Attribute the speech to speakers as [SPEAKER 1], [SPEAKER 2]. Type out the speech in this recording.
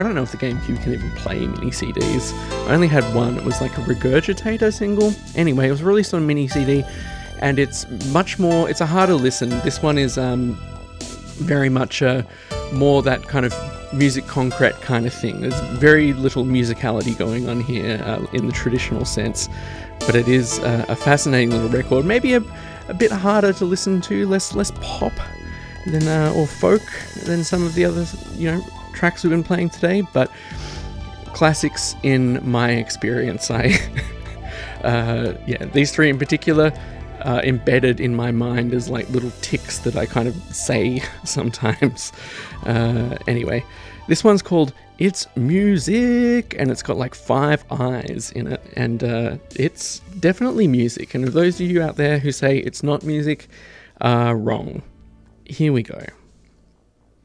[SPEAKER 1] I don't know if the GameCube can even play mini CDs. I only had one. It was like a Regurgitator single. Anyway, it was released on mini CD, and it's much more. It's a harder listen. This one is very much more that kind of music concrete kind of thing. There's very little musicality going on here in the traditional sense, but it is a fascinating little record. Maybe a bit harder to listen to, less pop than or folk than some of the other tracks we've been playing today, but classics in my experience. These three in particular are embedded in my mind as like little ticks that I kind of say sometimes. Anyway, this one's called It's Music, and it's got like 5 eyes in it, and it's definitely music. And for those of you out there who say it's not music, are wrong. Here we go.